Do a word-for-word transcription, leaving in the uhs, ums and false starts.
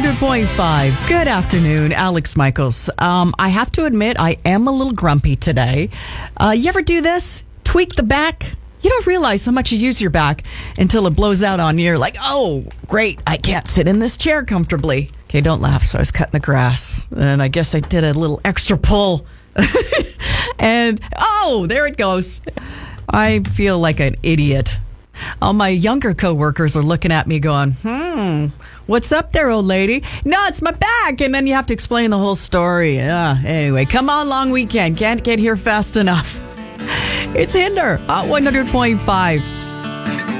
hundred point five. Good afternoon, Alex Michaels. Um, I have to admit, I am a little grumpy today. Uh, you ever do this? Tweak the back? You don't realize how much you use your back until it blows out on you. You're like, oh, great, I can't sit in this chair comfortably. Okay, don't laugh. So I was cutting the grass, and I guess I did a little extra pull. And, oh, there it goes. I feel like an idiot. All my younger coworkers are looking at me going, hmm, what's up there, old lady? No, it's my back. And then you have to explain the whole story. Uh, anyway, come on, long weekend. Can't get here fast enough. It's Hinder at one hundred point five.